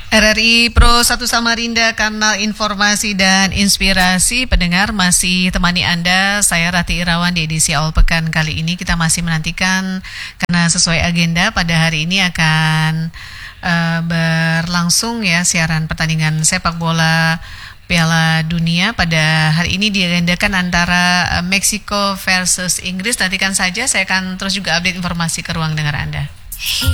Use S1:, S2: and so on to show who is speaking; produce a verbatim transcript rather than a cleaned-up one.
S1: R R I Pro satu Samarinda, kanal informasi dan inspirasi. Pendengar, masih temani Anda, saya Rati Irawan di edisi awal pekan kali ini. Kita masih menantikan, karena sesuai agenda pada hari ini akan uh, berlangsung ya siaran pertandingan sepak bola Piala Dunia. Pada hari ini diagendakan antara uh, Meksiko versus Inggris. Nantikan saja, saya akan terus juga update informasi ke ruang dengar Anda.